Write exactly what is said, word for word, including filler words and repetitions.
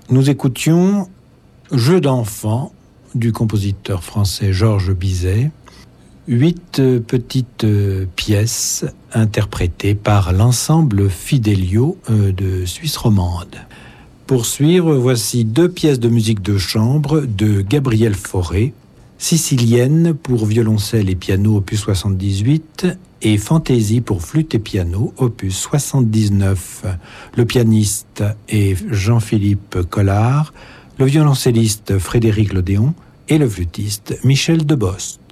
Nous écoutions Jeux d'enfants du compositeur français Georges Bizet, huit petites pièces interprétées par l'ensemble Fidelio de Suisse romande. Pour suivre, voici deux pièces de musique de chambre de Gabriel Fauré, Sicilienne pour violoncelle et piano opus soixante-dix-huit et Fantaisie pour flûte et piano opus soixante-dix-neuf. Le pianiste est Jean-Philippe Collard, le violoncelliste Frédéric Lodéon et le flûtiste Michel Debost.